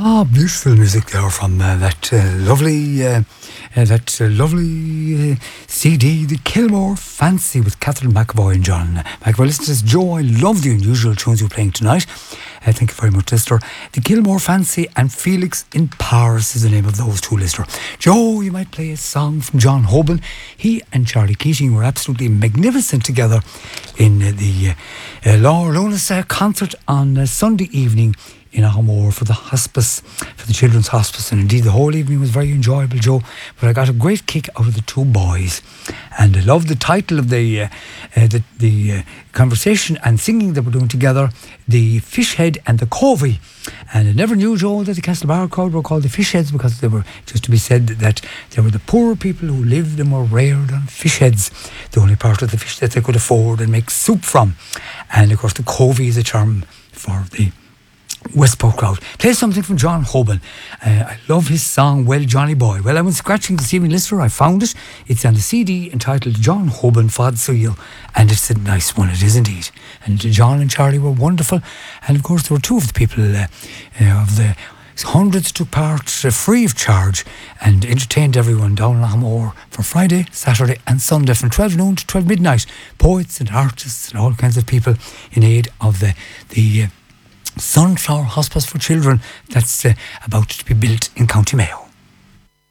Ah, beautiful music there from that lovely CD, The Kilmore Fancy with Catherine McAvoy and John McAvoy. Listen to this, Joe, I love the unusual tunes you're playing tonight. Thank you very much, listener. The Kilmore Fancy and Felix in Paris is the name of those two, listener. Joe, you might play a song from John Hoban. He and Charlie Keating were absolutely magnificent together in the Laura Lonis concert on Sunday evening in Ahmore for the hospice, for the children's hospice, and indeed the whole evening was very enjoyable, Joe. But I got a great kick out of the two boys, and I love the title of the conversation and singing that we're doing together, the Fishhead and the Covey. And I never knew, Joe, that the Castlebar crowd were called the Fishheads because they were, just to be said, that they were the poor people who lived and were reared on fishheads, the only part of the fish that they could afford and make soup from. And of course the Covey is a term for the Westport crowd. Play something from John Hoban. I love his song, Well Johnny Boy. Well, I went scratching this evening, listener. I found it. It's on the CD entitled John Hoban Fad Seal, and it's a nice one, it is indeed. And John and Charlie were wonderful, and of course there were two of the people of the hundreds took part free of charge and entertained everyone down in Ahmore for Friday, Saturday and Sunday from 12 noon to 12 midnight. Poets and artists and all kinds of people in aid of the Sunflower Hospice for Children that's about to be built in County Mayo.